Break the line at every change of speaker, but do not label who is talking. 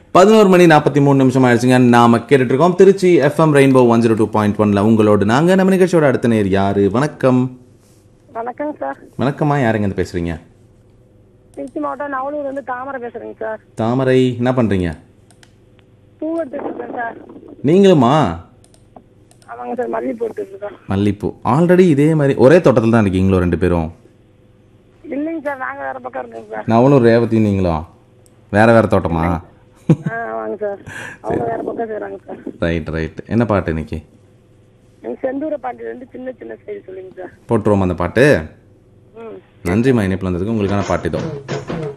11:43 ஆயிடுச்சுங்க. நாம கேட்டுட்டு இருக்கோம் திருச்சி FM ரெயின்போ 102.1ல உங்களோடு நாங்க. நம்ம நிகழ்ச்சியோட அடுத்த நேர் யாரு? வணக்கம்.
வணக்கம் சார்.
வணக்கம்மா, யாருங்க இருந்து பேசுறீங்க?
திருச்சி மாவட்டம் நவலூர் வந்து தாமரை பேசுறேங்க சார்.
தாமரை, என்ன பண்றீங்க?
பூ எடுத்துட்டு இருக்கேன் சார்.
நீங்களுமா?
ஆமாங்க சார், மல்லிப்பூ எடுத்துட்டு இருக்கேன்.
மல்லிப்பூ. ஆல்ரெடி இதே மாதிரி ஒரே தோட்டத்தில் தான் இருக்கீங்களோ ரெண்டு பேரும்?
இல்லைங்க சார், நாங்க வேற பக்கம் இருக்கோங்க சார்.
நவலூர் ரேவதி நீங்களும் வேற வேற தோட்டமா?
ஆமாங்க சார், அவங்க வேற பக்கம் செய்யறாங்க சார்.
ரைட். என்ன பாட்டு இன்னைக்கு?
எனக்கு செந்தூர பாண்டியில இருந்து சின்ன சின்ன செய்தி சொல்லுங்க சார்.
போட்டுருவோம் அந்த பாட்டு. நன்றிம்மா, இணைப்பில் வந்ததுக்கு. உங்களுக்கான பாட்டு இதோ.